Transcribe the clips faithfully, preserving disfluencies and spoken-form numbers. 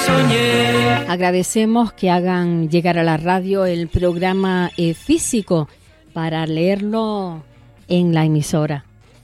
soñé. Agradecemos que hagan llegar a la radio el programa eh, físico para leerlo en la emisora.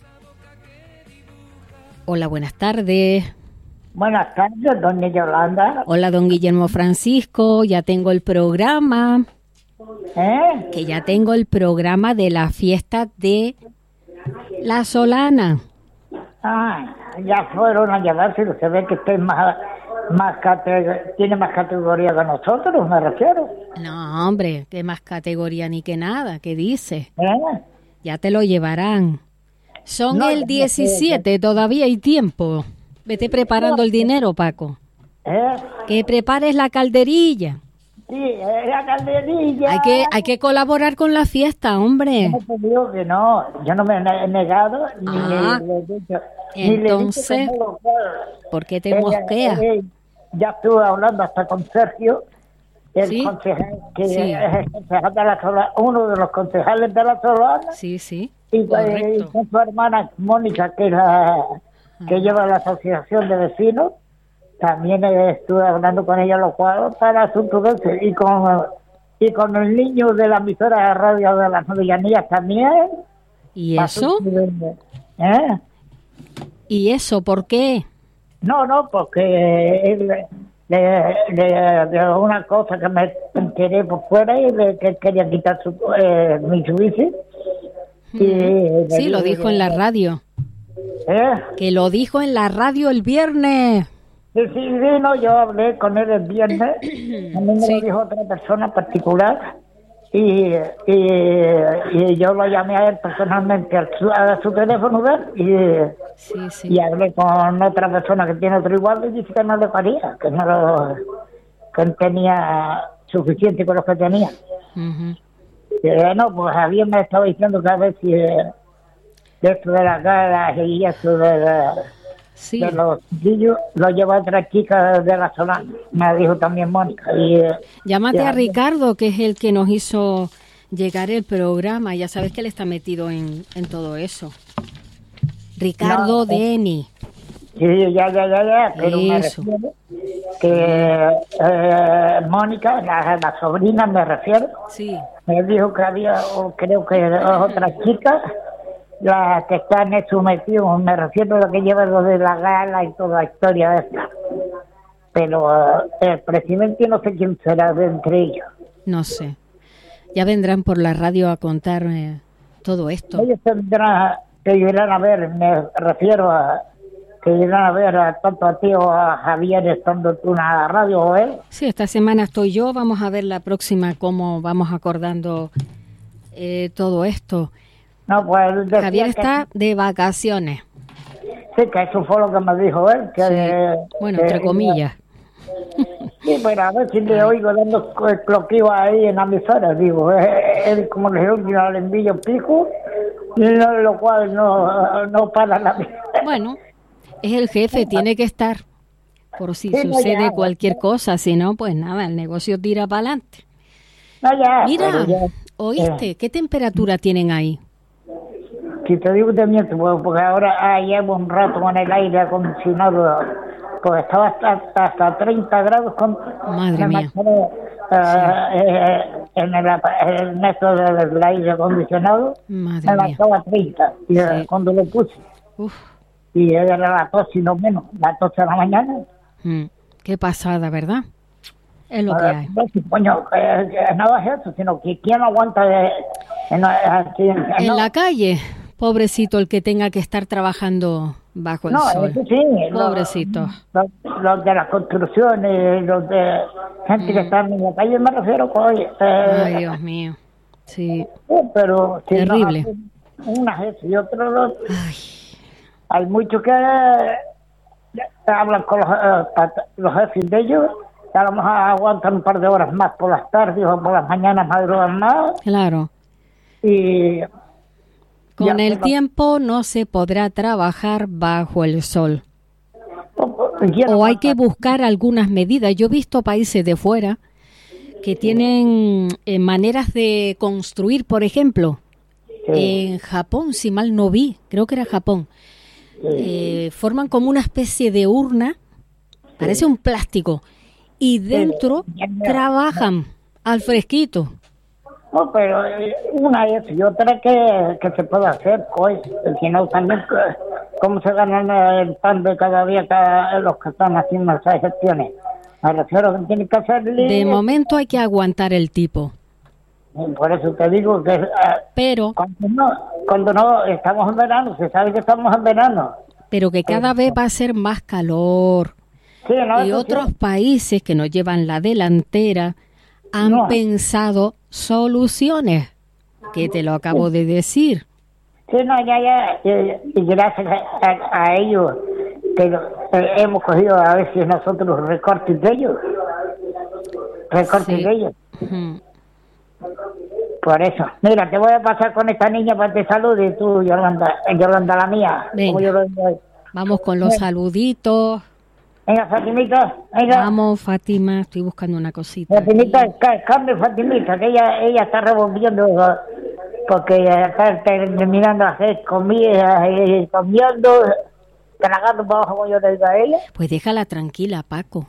Hola, buenas tardes. Buenas tardes, doña Yolanda. Hola, don Guillermo Francisco. Ya tengo el programa. ¿Eh? Que ya tengo el programa de la fiesta de La Solana. Ah, ya fueron a llevarse, se ve que usted más, más cate- tiene más categoría que nosotros, me refiero. No, hombre, que más categoría ni que nada. ¿Qué dice? ¿Eh? Ya te lo llevarán. Son No, el ya- diecisiete, todavía hay tiempo. Vete preparando el dinero, Paco. ¿Eh? Que prepares la calderilla. Sí, era calderilla. Hay que, hay que colaborar con la fiesta, hombre. No te digo que no, yo no me he negado, ni Ah, le, le he dicho. ni le he dicho entonces, que no lo puedo. ¿por qué te Eh, mosqueas? eh, ya estuve hablando hasta con Sergio, el Sí. concejal, que Sí. es el concejal de la Solana, uno de los concejales de la Solana, Sí, sí, y, y correcto. con su hermana Mónica, que es la que lleva la asociación de vecinos. También eh, estuve hablando con ella, lo cual para asuntos de ese, y con y con el niño de la emisora de radio de las Novillanillas también. ¿Y eso? ¿Eh? ¿Y eso por qué? No, no, porque él de, de, de una cosa que me enteré por fuera y de que quería quitar su, eh, mi juicio. Y Sí, lo dijo en la radio. ¿Eh? Que lo dijo en la radio el viernes. Sí, sí, vino, yo hablé con él el viernes, a mí me Sí. lo dijo otra persona particular, y, y, y yo lo llamé a él personalmente a su, a su teléfono de él, Sí, y, sí. y hablé con otra persona que tiene otro igual, y dice que no le paría, que no lo, que él tenía suficiente con lo que tenía. Ujú. Y bueno, pues había me estaba diciendo que a ver si eh, de esto de las galas y eso de la... Sí. de los chiquillos lo lleva otra chica de la Solana, me dijo también Mónica. Y, eh, Llámate ya- a Ricardo, que es el que nos hizo llegar el programa. Ya sabes que él está metido en, en todo eso. Ricardo No, Deni. Sí, ya, ya, ya, ya, pero me Eso. refiero que eh, Mónica, la, la sobrina me refiero, Sí. me dijo que había, o creo que otra chica, la que está en eso metido, me refiero a lo que lleva lo de la gala y toda la historia esta. Pero eh, el presidente no sé quién será de entre ellos. No sé. Ya vendrán por la radio a contarme todo esto. Ellos tendrán que irán a ver, me refiero a que irán a ver a, tanto a ti o a Javier estando tú en la radio o él. Sí, esta semana estoy yo. Vamos a ver la próxima cómo vamos acordando eh, todo esto. No, pues decía Javier que- está de vacaciones. Sí, que eso fue lo que me dijo él. Que, Sí. eh, Bueno, que- entre comillas. Sí, pero a ver si le oigo dando el cloquillo ahí en la emisora. Digo, eh, él como le digo, yo le envío pico, y no, lo cual no, no para la vida. Bueno, es el jefe, tiene que estar. Por si Sí, no, sucede ya, cualquier cosa. Si no, pues nada, el negocio tira para adelante. No, ya, Mira, pero ya, ¿oíste? eh, ¿Qué temperatura tienen ahí? si te digo te miento, pues, porque ahora ah, llevo un rato con el aire acondicionado, pues estaba hasta, hasta treinta grados con Madre me mía. marcharon, eh, eh, en el, el metro del aire acondicionado, Madre me mía. marcaba treinta, y eh, Sí. cuando lo puse, Uf, y era las dos y no menos, las dos de la mañana. mm, qué pasada, ¿verdad? Es lo que Ah, hay. no, si, coño, eh, eh, no es eso, sino que quién aguanta de, en, aquí en, En no, la calle, pobrecito el que tenga que estar trabajando bajo el no, sol. eso sí, los- Pobrecito. Los, los de las construcciones, los de gente que Mm. están en la calle, me refiero, oye, eh, Ay, Dios mío. Sí. eh, pero si no Terrible. hacen unas eso y otras dos, Ay, hay muchos que eh, hablan con los, eh, pat- los jefes de ellos, que a lo mejor aguantan un par de horas más por las tardes o por las mañanas, madrugan más, claro. y Con Ya, el pero- tiempo no se podrá trabajar bajo el sol. ¿quién O hay que aguanta? buscar algunas medidas. Yo he visto países de fuera que tienen eh, maneras de construir, por ejemplo, Sí, en Japón, si mal no vi, creo que era Japón, sí, eh, forman como una especie de urna, parece un plástico, y dentro Sí. trabajan al fresquito. No, pero eh, una es y otra que, que se puede hacer, pues, si no también, eh, ¿cómo se ganan el pan de cada día cada, los que están haciendo esas gestiones? Me refiero que tienen que hacer... De momento hay que aguantar el tipo. Por eso te digo que... eh, Pero, cuando no, cuando no estamos en verano, se sabe que estamos en verano. pero que cada vez va a ser más calor. Sí, ¿no? Y Eso otros sí. países que nos llevan la delantera han No. pensado soluciones, que te lo acabo de decir. Sí, no, ya, ya, y, y gracias a, a, a ellos que lo- eh, hemos cogido a veces nosotros recortes de ellos, recortes Sí. de ellos, Ujú. por eso. Mira, te voy a pasar con esta niña para que te salude, y tú, Yolanda, eh, Yolanda la mía. Venga. Como yo lo digo hoy. Vamos con los saluditos. Venga, Fatimita, venga. Vamos, Fátima, estoy buscando una cosita. Fatimita, aquí. ca- cambie Fatimita, que ella ella está revolviendo, eh, porque está terminando de hacer comida, eh, comiendo, tragando para abajo, como yo le digo a ella. Pues déjala tranquila, Paco.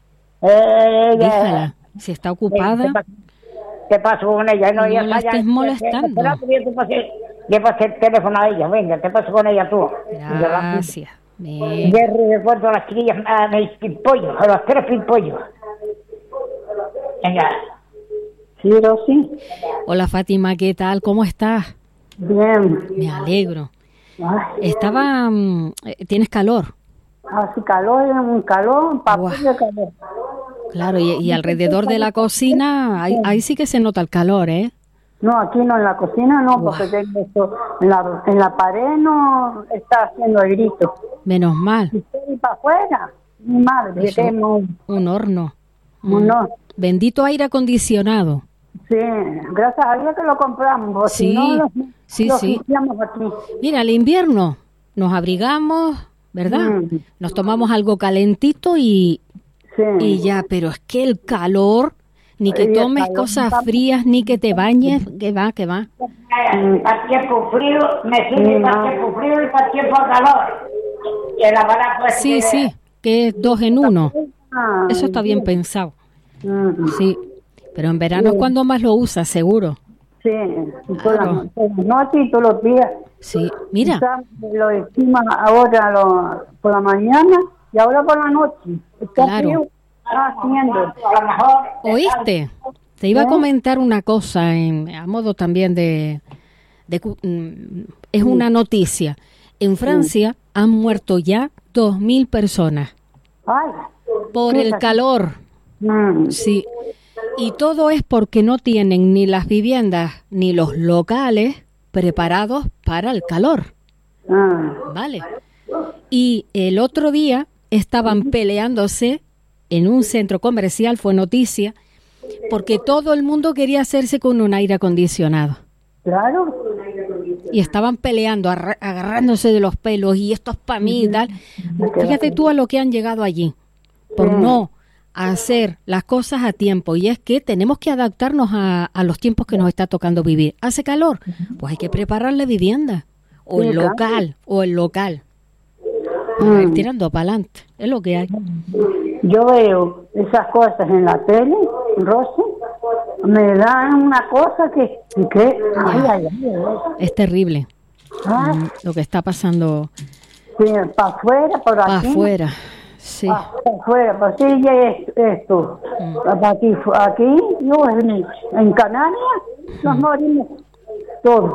Eh, ella- Déjala. Si está ¿Qué ocupada, pasa- ¿Qué pasó con ella? No ella la está estés ya- molestando. Espera, que yo te pasé, yo pasé el teléfono a ella. Venga, te paso con ella tú. gracias. Venga. Jerry, recuerdo a las chiquillas, a mis pimpollos, a los tres pimpollos. Venga. Sí, Rosy. Hola, Fátima, ¿qué tal? ¿Cómo estás? Bien. Me alegro. Ay, Estaba... mm, eh, ¿Tienes calor? hace calor, un calor, papel Guau. de calor. Claro, y, y alrededor de la cocina, ahí, ahí sí que se nota el calor, ¿eh? No, aquí no, en la cocina no, Guau. porque tengo esto, en la, en la pared no está haciendo el grito. Menos mal. Y estoy para afuera, mi madre, Eso. que no, Un horno. Mm. no. Bendito aire acondicionado. Sí, gracias a Dios que lo compramos, porque Sí, si no lo, sí, lo sí. oficiamos aquí. Mira, el invierno nos abrigamos, ¿verdad? Mm. Nos tomamos algo calentito y, Sí. y ya, pero es que el calor, ni que Y el tomes calor, cosas vamos. frías, ni que te bañes, que va, que va. Para tiempo frío, me sirve Sí, para no. tiempo frío y para tiempo calor. Y el aparato ese Sí, que- sí, que es dos en uno. Ah, Eso está bien pensado, mm, sí. Pero en verano es cuando más lo usas, seguro. Sí, y todas Claro. las todas las noches y todos los días. Sí, mira, Quizás lo decimos ahora lo- por la mañana y ahora por la noche. Está Claro. frío, está haciendo. A lo mejor ¿oíste? Te iba a ¿Eh? comentar una cosa en, a modo también de... de cu- mm, es una noticia. En Francia han muerto ya dos mil personas Ay, por ¿qué el es? calor. mm, Sí. Y todo es porque no tienen ni las viviendas ni los locales preparados para el calor. ah, ¿Vale? Y el otro día estaban peleándose en un centro comercial, fue noticia, porque todo el mundo quería hacerse con un aire acondicionado. claro. Y estaban peleando, arra- agarrándose de los pelos, y esto es para mí y tal. Fíjate tú a lo que han llegado allí, por no hacer las cosas a tiempo. Y es que tenemos que adaptarnos a, a los tiempos que nos está tocando vivir. ¿Hace calor? Pues hay que preparar la vivienda, o el Sí, claro. local, o el local. Para ir tirando para adelante, es lo que hay. Yo veo esas cosas en la tele, Rosy, me dan una cosa que... que ay, ay, ay, ay. Es terrible Ah, mm, lo que está pasando sí, para afuera, por para aquí. afuera. Sí, Para afuera, para sí, ya es esto. Para aquí, aquí, yo en, en Canarias, nos morimos todos.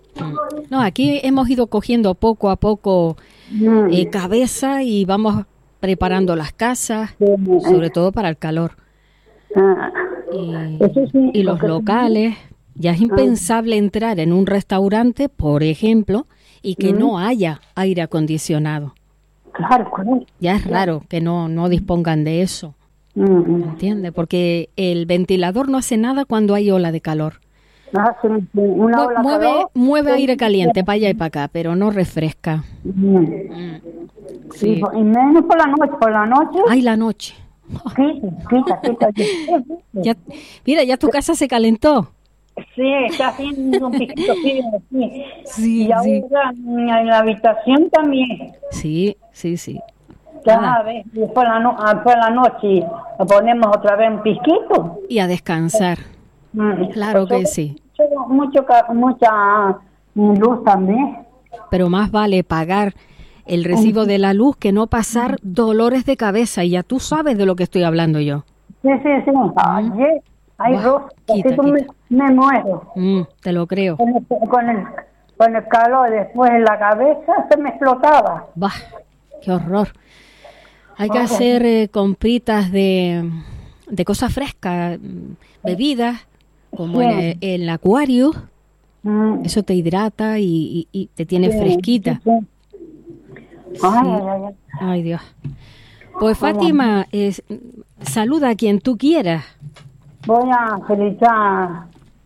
no, aquí hemos ido cogiendo poco a poco Mm, eh, cabeza y vamos preparando las casas, sí, sobre todo para el calor. ah, Y, eso sí, y los porque- locales, ya es impensable entrar en un restaurante, por ejemplo, y que no haya aire acondicionado. Claro, claro. Ya es raro que no, no dispongan de eso, Mm, mm. ¿entiendes? Porque el ventilador no hace nada cuando hay ola de calor. Hace una Mu- ola mueve calor. mueve aire caliente para allá y para acá, pero no refresca. Mm. Mm, Y, sí. po- y menos por la noche, por la noche, Ay, la noche. quita, quita, quita. Ya, mira, ya tu casa se calentó. Sí, está haciendo un piquito frío, sí. Sí, Y ahora en la habitación también. Sí, sí, sí. Cada vez, después la, no, después la noche le ponemos otra vez un pisquito. Y a descansar. Mm. Claro pues que sí. Mucho, mucha luz también. Pero más vale pagar el recibo de la luz que no pasar dolores de cabeza. Y ya tú sabes de lo que estoy hablando yo. Sí, sí, sí. Ayer, hay dos. Me, me muero. Mm, te lo creo. Con el, con, el, con el calor después en la cabeza se me explotaba. Bah, qué horror. Hay que hacer eh, compritas de, de cosas frescas, bebidas, como sí. en, el, en el acuario. Mm. Eso te hidrata y, y, y te tiene sí, fresquita. Sí, sí. Ay, sí. Ay, ay. Ay, Dios. Pues Fátima, es, saluda a quien tú quieras. Voy a felicitar a,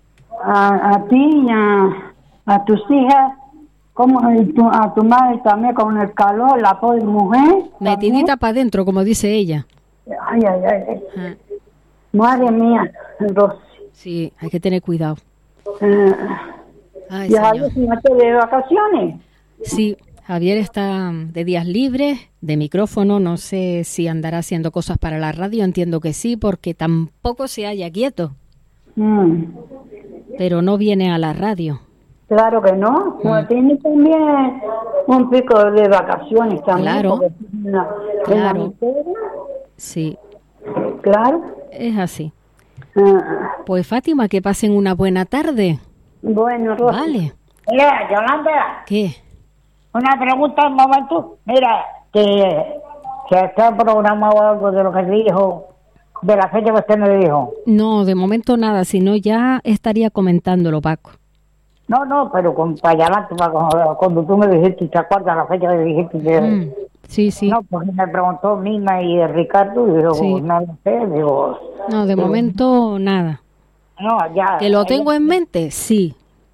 a ti y a, a tus hijas, como tu, a tu madre también con el calor, la pobre mujer. Metidita para adentro, como dice ella. Ay, ay, ay. ay. Madre mía, Rosy. Sí, hay que tener cuidado. Uh, ay, ¿y Javier si no te de vacaciones? Sí. Javier está de días libres, de micrófono, no sé si andará haciendo cosas para la radio, entiendo que sí, porque tampoco se halla quieto. Mm. Pero no viene a la radio. Claro que no, mm. Bueno, tiene también un pico de vacaciones también. Claro, una, claro. Sí. Claro. Es así. Ah. Pues Fátima, que pasen una buena tarde. Bueno, Rosa. Vale. Mira, Yolanda. ¿Qué? Una pregunta un momento. Mira, que, que está programado algo de lo que dijo, de la fecha que usted me dijo. No, de momento nada, si no ya estaría comentándolo, Paco. No, no, pero con, para allá adelante, para, cuando tú me dijiste, ¿te acuerdas la fecha que dijiste? Que, mm, sí, sí. No, porque me preguntó Nina y Ricardo, y digo, sí. no lo sé, digo... No, de digo, momento nada. No, ya... ¿Que lo tengo en mente? Sí.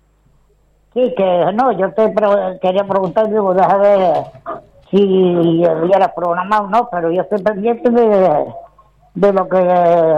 Sí, que no, yo te pre- quería preguntar, digo, déjame ver si hubiera programado o no, pero yo estoy pendiente de, de lo que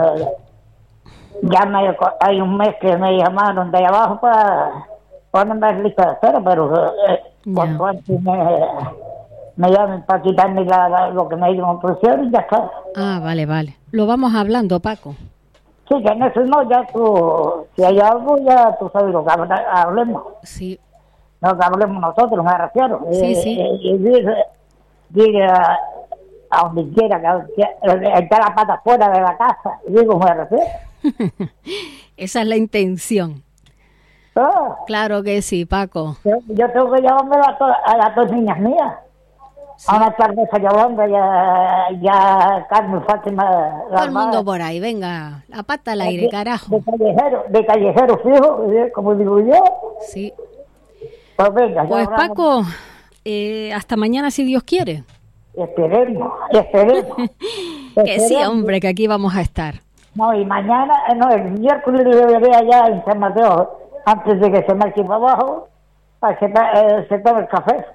ya me, hay un mes que me llamaron de ahí abajo para ponerme en lista de espera, pero eh, cuando antes me, me llamen para quitarme la, la, lo que me dieron pusieron y ya está. Ah, vale, vale. Lo vamos hablando, Paco. Sí, que en eso no, ya tú, si hay algo, ya tú sabes lo que hablemos. Sí. Lo que hablemos nosotros, me refiero. Sí, eh, sí. Eh, y dice, dice a, a donde quiera, que está la pata fuera de la casa, digo, me refiero. Esa es la intención. Oh, claro que sí, Paco. Yo, yo tengo que llevarme a, to, a las dos niñas mías. Sí. A una tarde esa Yolanda, ya, ya Carmen, Fátima. Todo el mundo por ahí, venga, la pata al aire, de, carajo. De callejero, de callejero fijo, como digo yo. Sí. Pues venga, pues Paco, eh, hasta mañana si Dios quiere. Esperemos, esperemos. Que sí, hombre, que aquí vamos a estar. No, y mañana, no, el miércoles lo veré allá en San Mateo, antes de que se marche para abajo, para que eh, se tome el café.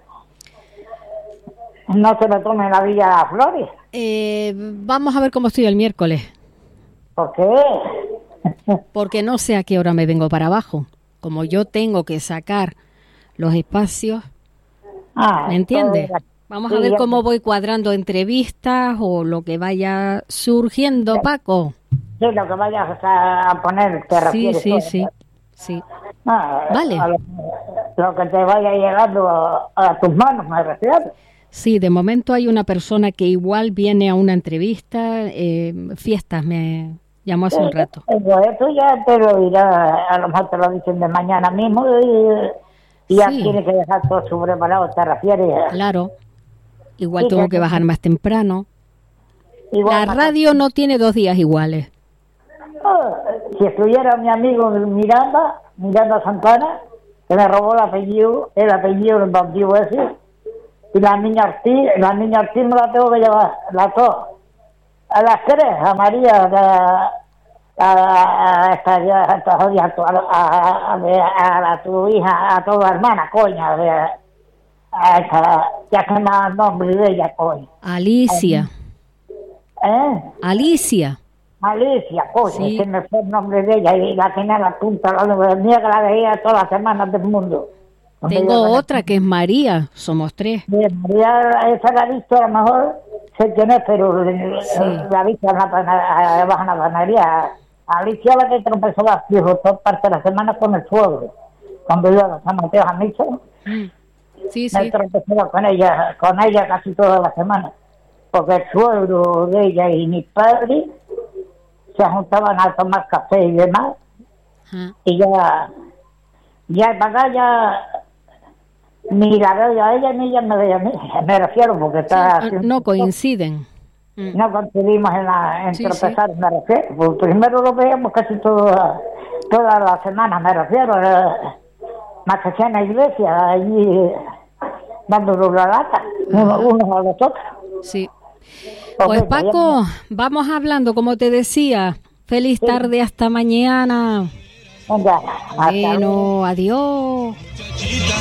No se lo tome en la Villa Flores. Eh, vamos a ver cómo estoy el miércoles. ¿Por qué? Porque no sé a qué hora me vengo para abajo. Como yo tengo que sacar los espacios, ah, ¿me entiendes? Vamos sí, a ver ya. Cómo voy cuadrando entrevistas o lo que vaya surgiendo, sí. Paco. Sí, lo que vayas a poner, te refieres. Sí, sí, sí, sí. Ah, vale. A lo, lo que te vaya llegando a, a tus manos, me refiero. Sí, de momento hay una persona que igual viene a una entrevista, eh, fiestas, me llamó hace sí, un rato. Eso ya te lo dirá, a lo mejor te lo dicen de mañana mismo y, y ya sí. Tiene que dejar todo su preparado, te refieres. Claro, igual sí, tengo que, que bajar más temprano. Igual la radio no tiene dos días iguales. Oh, si estuviera mi amigo Miranda, Miranda Santana, que me robó el apellido, el apellido del bandido ese, y la niña Ortiz, la niña Ortiz me la tengo que llevar, las dos, a las tres, a María, a, a, a esta, a, esta, a, a, a, a tu hija, a tu hermana, coña, a, a esta, ya que me da el nombre de ella, coña. Alicia. ¿Eh? Alicia. Alicia, coño, sí. Que me fue el nombre de ella, y la tenía en la punta, la mía que la veía todas las semanas del mundo. Tengo otra que es María, somos tres. Bien, María, esa la he visto, a lo mejor sé quién es, pero sí. La he visto en la panadería, en la panadería. Alicia la que tropezó las hijos toda parte de la semana con el suegro. Cuando iba a San Mateo a misa, mm. sí, me sí. tropezaba con ella, con ella casi toda la semana. Porque el suegro de ella y mi padre se juntaban a tomar café y demás. Uh-huh. Y ya, ya para acá ya ni la veo a ella ni ella me ve a mí. Me refiero porque está... Sí, no coinciden. No coincidimos en, la, en sí, tropezar, sí. me refiero. Pues primero lo veíamos casi toda, toda la semana, me refiero. Más que sea en la iglesia, allí dándonos la lata, unos, unos a los otros. Sí. Pues okay, Paco, ya... vamos hablando, como te decía. Feliz sí. tarde, hasta mañana. Venga, hasta bueno, luego. Adiós.